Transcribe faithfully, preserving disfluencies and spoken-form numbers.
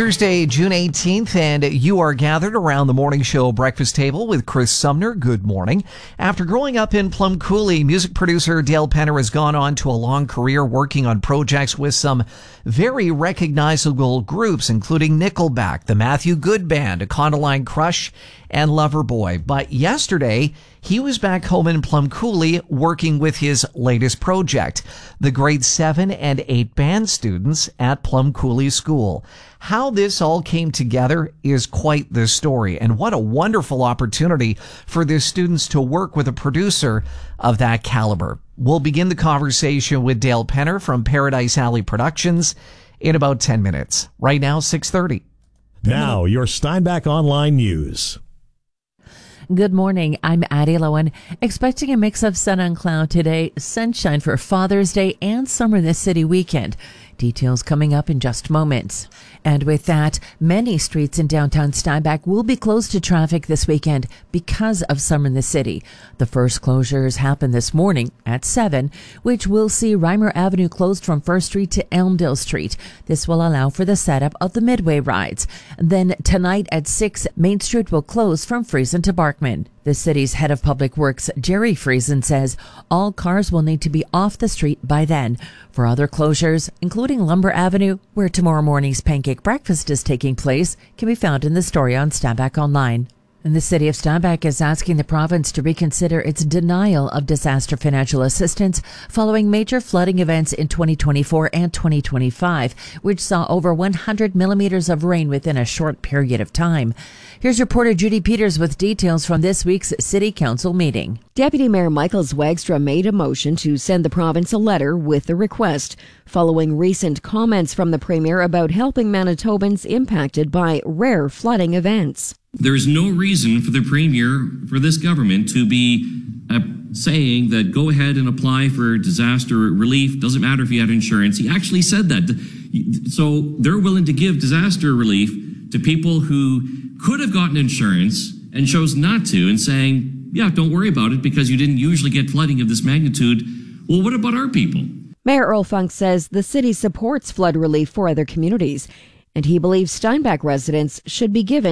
Thursday, June eighteenth, and you are gathered around the morning show breakfast table with Chris Sumner. Good morning. After growing up in Plum Coulee, music producer Dale Penner has gone on to a long career working on projects with some very recognizable groups, including Nickelback, the Matthew Good Band, Econoline Crush, and Loverboy. But yesterday, he was back home in Plum Coulee working with his latest project, the grade seven and eight band students at Plum Coulee School. How this all came together is quite the story, and what a wonderful opportunity for the students to work with a producer of that caliber. We'll begin the conversation with Dale Penner from Paradise Alley Productions in about ten minutes. Right now, six thirty. Now, your Steinbach Online News. Good morning. I'm Addie Lowen. Expecting a mix of sun and cloud today, sunshine for Father's Day and Summer in the City weekend. Details coming up in just moments. And with that, many streets in downtown Steinbach will be closed to traffic this weekend because of Summer in the City. The first closures happen this morning at seven, which will see Reimer Avenue closed from First Street to Elmdale Street. This will allow for the setup of the Midway rides. Then tonight at six, Main Street will close from Friesen to Barkman. The city's head of public works, Jerry Friesen, says all cars will need to be off the street by then. For other closures, including Lumber Avenue, where tomorrow morning's pancake breakfast is taking place, can be found in the story on Steinbach Online. And the city of Steinbach is asking the province to reconsider its denial of disaster financial assistance following major flooding events in twenty twenty-four and twenty twenty-five, which saw over one hundred millimeters of rain within a short period of time. Here's reporter Judy Peters with details from this week's City Council meeting. Deputy Mayor Michael Zwagstra made a motion to send the province a letter with the request, following recent comments from the Premier about helping Manitobans impacted by rare flooding events. There is no reason for the Premier, for this government, to be uh, saying that go ahead and apply for disaster relief. Doesn't matter if you had insurance. He actually said that. So they're willing to give disaster relief to people who could have gotten insurance and chose not to, and saying, yeah, don't worry about it because you didn't usually get flooding of this magnitude. Well, what about our people? Mayor Earl Funk says the city supports flood relief for other communities, and he believes Steinbach residents should be given